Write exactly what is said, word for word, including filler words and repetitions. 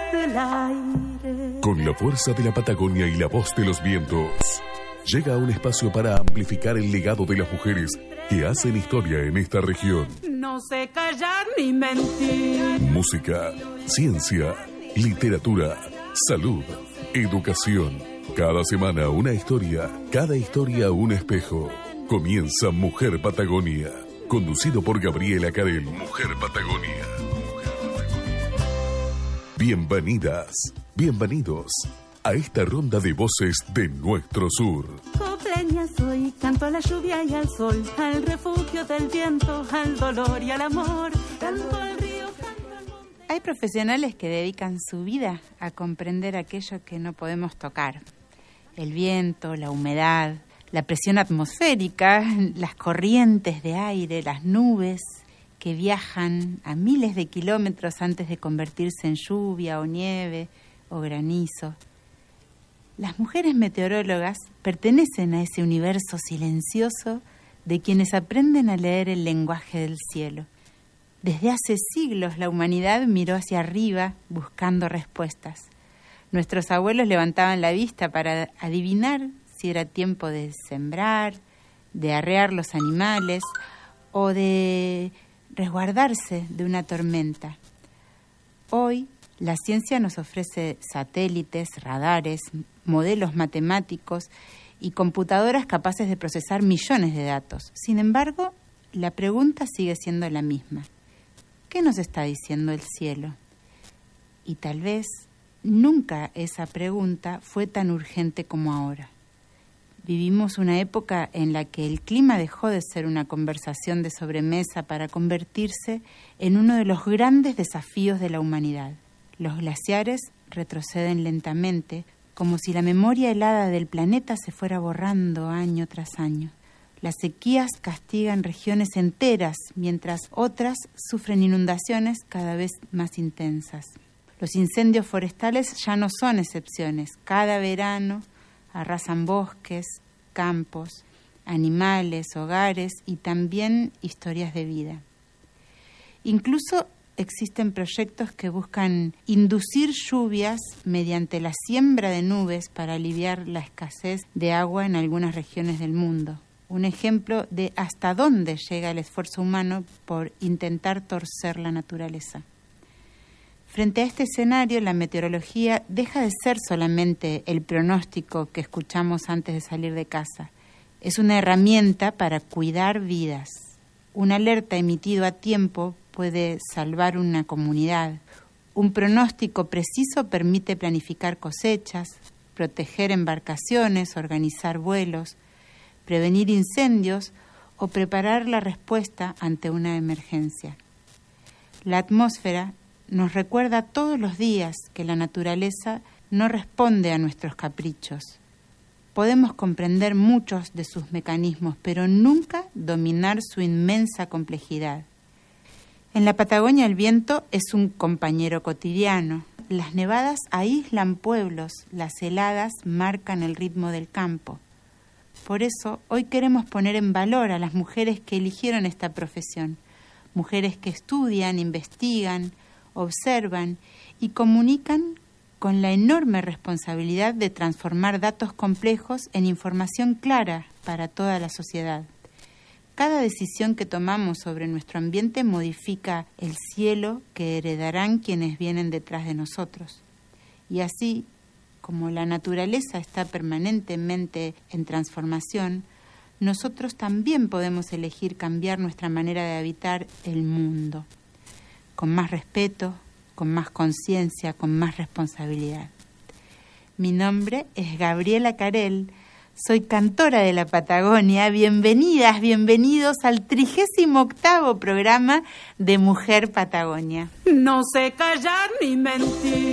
del aire. Con la fuerza de la Patagonia y la voz de los vientos, llega a un espacio para amplificar el legado de las mujeres que hacen historia en esta región. No sé callar ni mentir. Música, ciencia, literatura, salud, educación. Cada semana una historia, cada historia un espejo. Comienza Mujer Patagonia, conducido por Gabriela Carel. Mujer Patagonia. Bienvenidas, bienvenidos a esta ronda de voces de nuestro sur. Copleña soy, canto a la lluvia y al sol, al refugio del viento, al dolor y al amor, canto al río, canto al monte. Hay profesionales que dedican su vida a comprender aquello que no podemos tocar. El viento, la humedad, la presión atmosférica, las corrientes de aire, las nubes que viajan a miles de kilómetros antes de convertirse en lluvia o nieve o granizo. Las mujeres meteorólogas pertenecen a ese universo silencioso de quienes aprenden a leer el lenguaje del cielo. Desde hace siglos la humanidad miró hacia arriba buscando respuestas. Nuestros abuelos levantaban la vista para adivinar si era tiempo de sembrar, de arrear los animales o de resguardarse de una tormenta. Hoy la ciencia nos ofrece satélites, radares, modelos matemáticos y computadoras capaces de procesar millones de datos. Sin embargo, la pregunta sigue siendo la misma. ¿Qué nos está diciendo el cielo? Y tal vez nunca esa pregunta fue tan urgente como ahora. Vivimos una época en la que el clima dejó de ser una conversación de sobremesa para convertirse en uno de los grandes desafíos de la humanidad. Los glaciares retroceden lentamente, como si la memoria helada del planeta se fuera borrando año tras año. Las sequías castigan regiones enteras, mientras otras sufren inundaciones cada vez más intensas. Los incendios forestales ya no son excepciones. Cada verano arrasan bosques, campos, animales, hogares y también historias de vida. Incluso existen proyectos que buscan inducir lluvias mediante la siembra de nubes para aliviar la escasez de agua en algunas regiones del mundo. Un ejemplo de hasta dónde llega el esfuerzo humano por intentar torcer la naturaleza. Frente a este escenario, la meteorología deja de ser solamente el pronóstico que escuchamos antes de salir de casa. Es una herramienta para cuidar vidas. Una alerta emitido a tiempo puede salvar una comunidad. Un pronóstico preciso permite planificar cosechas, proteger embarcaciones, organizar vuelos, prevenir incendios o preparar la respuesta ante una emergencia. La atmósfera nos recuerda todos los días que la naturaleza no responde a nuestros caprichos. Podemos comprender muchos de sus mecanismos, pero nunca dominar su inmensa complejidad. En la Patagonia el viento es un compañero cotidiano. Las nevadas aíslan pueblos, las heladas marcan el ritmo del campo. Por eso, hoy queremos poner en valor a las mujeres que eligieron esta profesión, mujeres que estudian, investigan, observan y comunican con la enorme responsabilidad de transformar datos complejos en información clara para toda la sociedad. Cada decisión que tomamos sobre nuestro ambiente modifica el cielo que heredarán quienes vienen detrás de nosotros. Y así, como la naturaleza está permanentemente en transformación, nosotros también podemos elegir cambiar nuestra manera de habitar el mundo, con más respeto, con más conciencia, con más responsabilidad. Mi nombre es Gabriela Carel, soy cantora de la Patagonia. Bienvenidas, bienvenidos al trigésimo octavo programa de Mujer Patagonia. No sé callar ni mentir.